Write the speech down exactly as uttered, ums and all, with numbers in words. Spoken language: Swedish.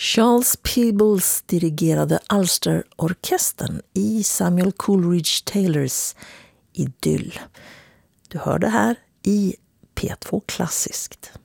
Charles Peebles dirigerade Ulster-orkestern i Samuel Coleridge Taylors Idyll. Du hör det här i P två Klassiskt.